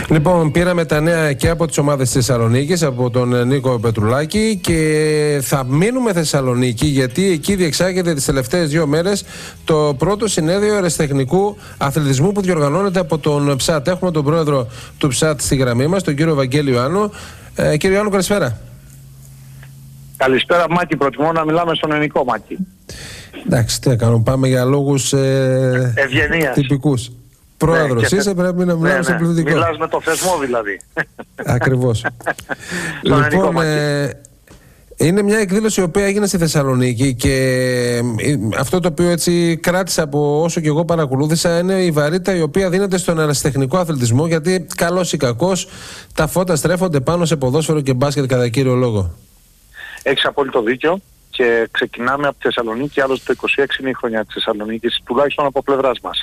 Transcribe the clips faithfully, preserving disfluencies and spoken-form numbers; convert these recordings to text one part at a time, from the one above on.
Λοιπόν, πήραμε τα νέα και από τις ομάδες της Θεσσαλονίκης, από τον Νίκο Πετρουλάκη, και θα μείνουμε Θεσσαλονίκη, γιατί εκεί διεξάγεται τις τελευταίες δύο μέρες το πρώτο συνέδριο αεραστεχνικού αθλητισμού που διοργανώνεται από τον ΨΑΤ. Έχουμε τον πρόεδρο του ΨΑΤ στη γραμμή μας, τον κύριο Βαγγέλη Ιωάννου. Ε, κύριε Ιωάννου, καλησπέρα. Καλησπέρα, Μάκη. Προτιμώ να μιλάμε στον ελληνικό, Μάκη. Εντάξει, τι να κάνουμε, πάμε για λόγους ε, τυπικούς. Πρόεδρος, ναι, είσαι, πρέπει να μιλάμε, ναι, σε πληθυντικό. Μιλάς με το θεσμό δηλαδή. Ακριβώς. Λοιπόν, ε, είναι μια εκδήλωση η οποία έγινε στη Θεσσαλονίκη και ε, αυτό το οποίο έτσι κράτησα από όσο και εγώ παρακολούθησα είναι η βαρύτητα η οποία δίνεται στον αεραστεχνικό αθλητισμό, γιατί καλός ή κακός τα φώτα στρέφονται πάνω σε ποδόσφαιρο και μπάσκετ κατά κύριο λόγο. Έχεις απόλυτο δίκιο και ξεκινάμε από τη Θεσσαλονίκη, άλλωστε το είκοσι έξι είναι η χρονιά της Θεσσαλονίκης, τουλάχιστον από πλευράς μας.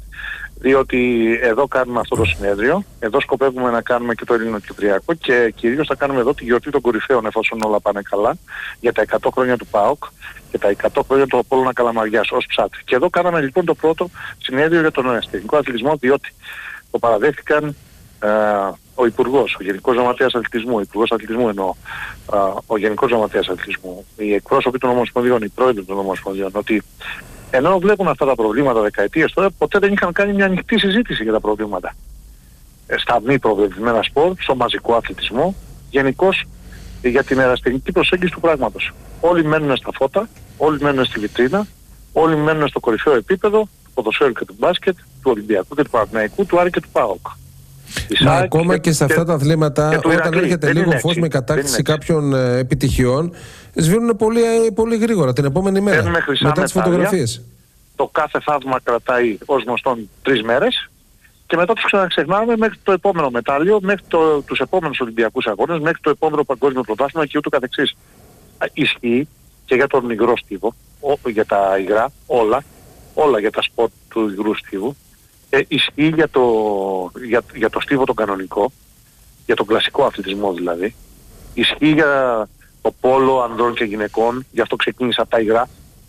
Διότι εδώ κάνουμε αυτό το συνέδριο, εδώ σκοπεύουμε να κάνουμε και το Ελληνοκυπριακό και κυρίως θα κάνουμε εδώ τη γιορτή των κορυφαίων, εφόσον όλα πάνε καλά, για τα εκατό χρόνια του ΠΑΟΚ και τα εκατό χρόνια του Απόλλωνα Καλαμαριάς ως ΨΑΤ. Και εδώ κάναμε λοιπόν το πρώτο συνέδριο για τον αεραστεχνικό αθλητισμό, διότι το παραδέχτηκαν ε, ο Υπουργός, ο Γενικός Γραμματέας Αθλητισμού, ο Υπουργός Αθλητισμού εννοώ, ε, ο Γενικός Γραμματέας Αθλητισμού, οι εκπρόσωποι των Ομοσπονδιών, οι πρόεδροι των Ομοσπονδιών, ότι ενώ βλέπουν αυτά τα προβλήματα δεκαετίες τώρα, ποτέ δεν είχαν κάνει μια ανοιχτή συζήτηση για τα προβλήματα. Ε, στα μη προβλημένα σπορ, στο μαζικό αθλητισμό, γενικώς για την αεραστεχνική προσέγγιση του πράγματος. Όλοι μένουν στα φώτα, όλοι μένουν στη βιτρίνα, όλοι μένουν στο κορυφαίο επίπεδο του ποδοσφαίρου και του μπάσκετ, του Ολυμπιακού και του Παναθηναϊκού, του Άρη και του ΠΑΟΚ. Μα ακόμα και, και σε αυτά τα αθλήματα, όταν Ηρακλή, έρχεται λίγο φως με κατάκτηση κάποιων ε, επιτυχιών, σβήνουν πολύ, πολύ γρήγορα την επόμενη μέρα. Μετά τις φωτογραφίες. Το κάθε θαύμα κρατάει ως γνωστόν τρεις μέρες και μετά τους ξαναξεχνάμε μέχρι το επόμενο μετάλλιο, μέχρι το, τους επόμενους Ολυμπιακούς αγώνες, μέχρι το επόμενο παγκόσμιο πρωτάθλημα και ούτω καθεξής. Ισχύει και για τον υγρό στίβο, για τα υγρά, όλα, όλα για τα σπορ του υγρού στίβου. Ε, ισχύει για το, για, για το στίβο τον κανονικό, για τον κλασικό αθλητισμό δηλαδή. Ισχύει για το πόλο ανδρών και γυναικών, γι' αυτό ξεκίνησα από τα υγρά.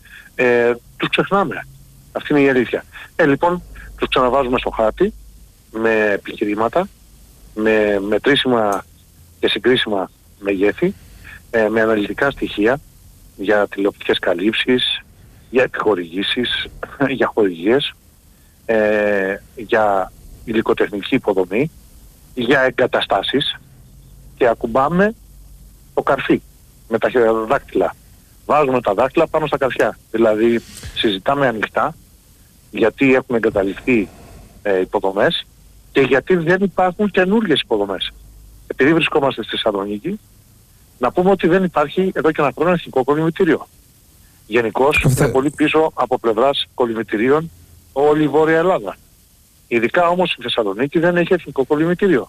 Ε, τους ξεχνάμε. Αυτή είναι η αλήθεια. Ε, λοιπόν, τους ξαναβάζουμε στο χάρτη με επιχειρήματα, με μετρήσιμα και συγκρίσιμα μεγέθη, ε, με αναλυτικά στοιχεία για τηλεοπτικές καλύψεις, για επιχορηγήσεις, για χορηγίες, ε, για υλικοτεχνική υποδομή, για εγκαταστάσεις και ακουμπάμε το καρφί με τα δάκτυλα. Βάζουμε τα δάκτυλα πάνω στα καρφιά. Δηλαδή συζητάμε ανοιχτά γιατί έχουν εγκαταλειφθεί ε, υποδομές και γιατί δεν υπάρχουν καινούργιες υποδομές. Επειδή βρισκόμαστε στη Θεσσαλονίκη, να πούμε ότι δεν υπάρχει εδώ και ένα χρόνο εθνικό κολυμβητήριο. Γενικώς είναι πολύ πίσω από πλευράς κολυμβητηρίων όλη η Βόρεια Ελλάδα. Ειδικά όμως η Θεσσαλονίκη δεν έχει εθνικό κολυμβητήριο.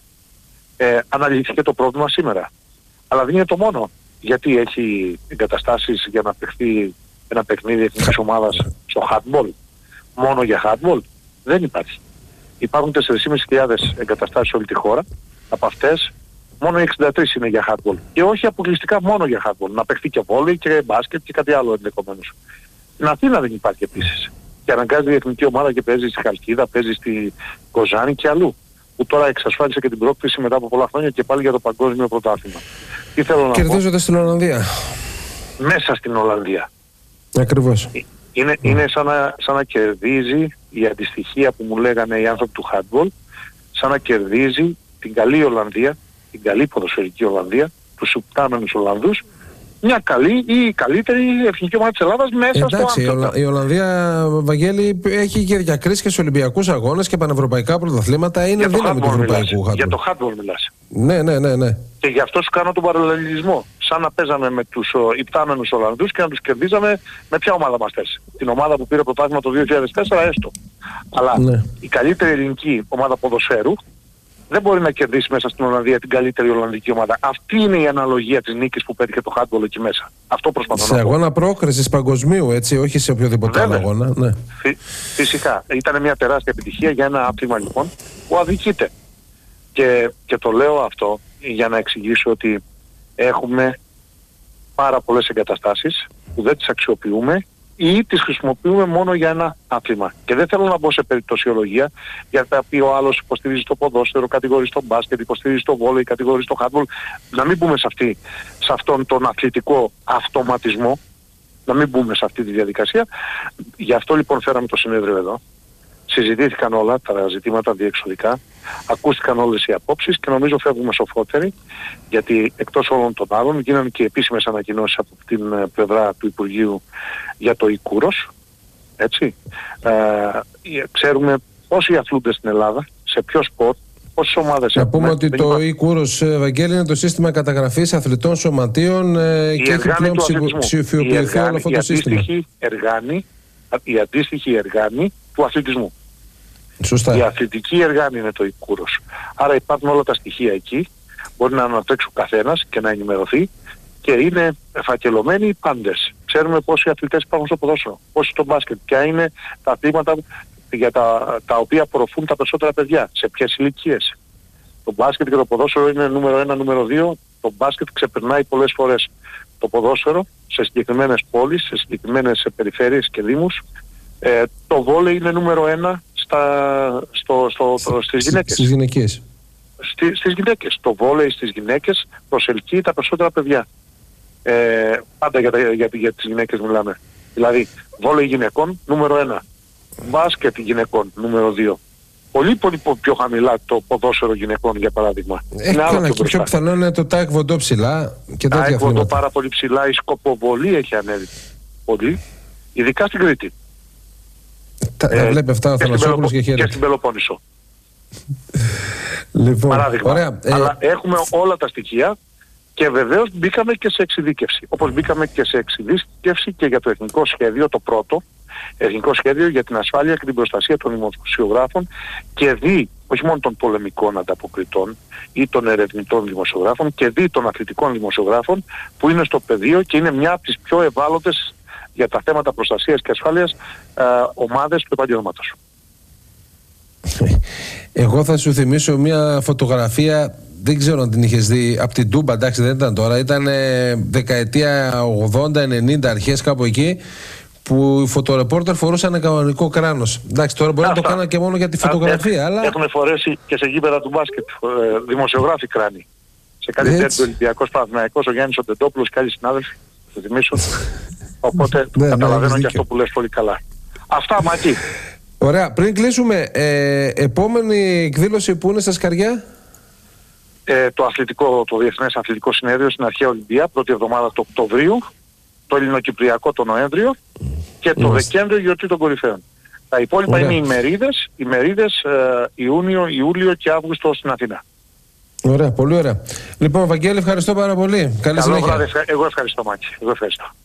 Ε, αναλύθηκε το πρόβλημα σήμερα. Αλλά δεν είναι το μόνο. Γιατί έχει εγκαταστάσεις για να παιχθεί ένα παιχνίδι εθνικής ομάδας στο handball. Μόνο για handball δεν υπάρχει. Υπάρχουν τέσσερις χιλιάδες πεντακόσιες εγκαταστάσεις σε όλη τη χώρα. Από αυτές μόνο οι εξήντα τρεις είναι για handball. Και όχι αποκλειστικά μόνο για handball. Να παιχθεί και βόλεϊ και μπάσκετ και κάτι άλλο ενδεχομένως. Στην Αθήνα δεν υπάρχει επίσης. Και αναγκάζεται η εθνική ομάδα και παίζει στη Χαλκίδα, παίζει στη Κοζάνη και αλλού. Που τώρα εξασφάλισε και την πρόκριση μετά από πολλά χρόνια και πάλι για το παγκόσμιο πρωτάθλημα. Τι θέλω να πω. Κερδίζονται στην Ολλανδία. Μέσα στην Ολλανδία. Ακριβώς. Είναι, mm. είναι σαν, να, σαν να κερδίζει η αντιστοιχεία που μου λέγανε οι άνθρωποι του handball, σαν να κερδίζει την καλή Ολλανδία, την καλή ποδοσφαιρική Ολλανδία, τους υπτάμενους Ολλανδούς, μια καλή ή η καλύτερη εθνική ομάδα της Ελλάδας μέσα. Εντάξει, στο Άμστερνταμ. Η Ολλανδία, Βαγγέλη, έχει και διακρίσεις και στους Ολυμπιακούς αγώνες και πανευρωπαϊκά πρωταθλήματα. Είναι δύναμη του ευρωπαϊκού handball. Για το handball μιλάς. Ναι, ναι, ναι, ναι. Και γι' αυτό σου κάνω τον παραλληλισμό. Σαν να παίζαμε με τους υπτάμενους Ολλανδούς και να τους κερδίζαμε με ποια ομάδα μας θες. Την ομάδα που πήρε πρωτάθλημα το δύο χιλιάδες τέσσερα έστω. Αλλά ναι. Η καλύτερη ελληνική ομάδα ποδοσφαίρου δεν μπορεί να κερδίσει μέσα στην Ολλανδία την καλύτερη Ολλανδική ομάδα. Αυτή είναι η αναλογία της νίκης που πέτυχε το handball εκεί μέσα. Αυτό προσπαθώ να πω. Σε αγώνα πρόκρισης παγκοσμίου, έτσι, όχι σε οποιοδήποτε άλλο αγώνα. Ναι. Φυ, φυσικά. Ήταν μια τεράστια επιτυχία για ένα άθλημα λοιπόν που αδικείται. Και, και το λέω αυτό για να εξηγήσω ότι έχουμε πάρα πολλές εγκαταστάσεις που δεν τις αξιοποιούμε ή τις χρησιμοποιούμε μόνο για ένα άθλημα. Και δεν θέλω να μπω σε περιπτωσιολογία, για τα πει ο άλλος υποστηρίζει το ποδόσφαιρο, κατηγορεί στο μπάσκετ, υποστηρίζει το βόλεϊ, κατηγορεί στο χάντμπολ. Να μην μπούμε σε, αυτή, σε αυτόν τον αθλητικό αυτοματισμό, να μην μπούμε σε αυτή τη διαδικασία. Γι' αυτό λοιπόν φέραμε το συνέδριο εδώ. Συζητήθηκαν όλα τα ζητήματα διεξοδικά, ακούστηκαν όλες οι απόψεις και νομίζω φεύγουμε σοφότεροι, γιατί εκτός όλων των άλλων γίνανε και επίσημες ανακοινώσεις από την πλευρά του Υπουργείου για το Ικούρος, έτσι. Ε, ξέρουμε πόσοι αθλούνται στην Ελλάδα, σε ποιο σπορ, πόσες ομάδες. Να πούμε ότι το Ικούρος, Ευαγγέλη, είναι το σύστημα καταγραφής αθλητών σωματείων ε, και έχει πλέον ψηφιοποιηθεί όλο αυτό το σύστημα. Εργάνη, η αντίστοιχη εργάνη του αθλητισμού. Σωστά. Η αθλητική εργάνη είναι το Ικούρος. Άρα υπάρχουν όλα τα στοιχεία εκεί. Μπορεί να ανατρέξει ο καθένας και να ενημερωθεί και είναι φακελωμένοι οι πάντες. Ξέρουμε πόσοι αθλητές υπάρχουν στο ποδόσφαιρο, πόσοι στο μπάσκετ, ποια είναι τα αθλήματα για τα, τα οποία απορροφούν τα περισσότερα παιδιά, σε ποιες ηλικίες. Το μπάσκετ και το ποδόσφαιρο είναι νούμερο ένα, νούμερο δύο. Το μπάσκετ ξεπερνάει πολλές φορές το ποδόσφαιρο σε συγκεκριμένες πόλεις, σε συγκεκριμένες περιφέρειες και δήμους. Ε, το βόλεϊ είναι νούμερο ένα στα, στο, στο, στο, στις γυναίκες. Στις γυναίκες. Στι, στις γυναίκες. Το βόλεϊ στις γυναίκες προσελκύει τα περισσότερα παιδιά. Ε, πάντα για, τα, για, για τις γυναίκες μιλάμε. Δηλαδή, βόλεϊ γυναικών νούμερο ένα. Μπάσκετ γυναικών νούμερο δύο. Πολύ πολύ πιο χαμηλά το ποδόσφαιρο γυναικών, για παράδειγμα. Έχει καλά και πιο πιθανό είναι το τάκ βοντό ψηλά και τέτοια τάκ βοντό πάρα πολύ ψηλά. Η σκοποβολή έχει ανέβει πολύ, ειδικά στην Κρήτη. Τα ε, βλέπει αυτά ο Θανασόπουλος και χαίρεται. Και στην Πελοπόννησο. Λοιπόν, παράδειγμα. Ωραία. Αλλά ε... έχουμε όλα τα στοιχεία και βεβαίως μπήκαμε και σε εξειδίκευση. Όπως μπήκαμε και σε εξειδίκευση και για το εθνικό σχέδιο, το πρώτο, εθνικό σχέδιο για την ασφάλεια και την προστασία των δημοσιογράφων και δι, όχι μόνο των πολεμικών ανταποκριτών ή των ερευνητών δημοσιογράφων, και δι των αθλητικών δημοσιογράφων που είναι στο πεδίο και είναι μια από τις πιο ευάλωτες για τα θέματα προστασίας και ασφάλειας ε, ομάδες του επαγγέλματος. Εγώ θα σου θυμίσω μια φωτογραφία, δεν ξέρω αν την είχες δει, από την Τούμπα, εντάξει δεν ήταν τώρα, ήταν ε, δεκαετία ογδόντα ενενήντα, αρχές κάπου εκεί, που οι φωτορεπόρτερ φορούσαν κανονικό κράνος. Εντάξει, τώρα μπορεί Αυτά. να το κάνουν και μόνο για τη φωτογραφία, Ά, αλλά... Έχουν φορέσει και σε γήπεδα του μπάσκετ ε, δημοσιογράφοι κράνοι. Σε κάτι τέτοιο Ολυμπιακός Παναθηναϊκός, ο Γιάννης ο Τεντόπουλος και άλλοι συνάδελφοι, θα θυμίσω. Οπότε ναι, καταλαβαίνω ναι, και αυτό που λες πολύ καλά. Αυτά, Μακή. Ωραία. Πριν κλείσουμε, ε, επόμενη εκδήλωση που είναι στα Σκαριά? Ε, το αθλητικό, το Διεθνές Αθλητικό Συνέδριο στην Αρχαία Ολυμπία, πρώτη εβδομάδα του Οκτωβρίου, το Ελληνοκυπριακό το Νοέμβριο και το Μάλιστα. Δεκέμβριο γιορτή των Κορυφαίων. Τα υπόλοιπα Ωραία. είναι οι μερίδες, οι μερίδες ε, Ιούνιο, Ιούλιο και Αύγουστο στην Αθήνα. Ωραία, πολύ ωραία. Λοιπόν, Βαγγέλη, ευχαριστώ πάρα πολύ. Καλή Καλό συνέχεια. βράδυ. Εγώ ευχαριστώ, Μάκη. Εγώ ευχαριστώ.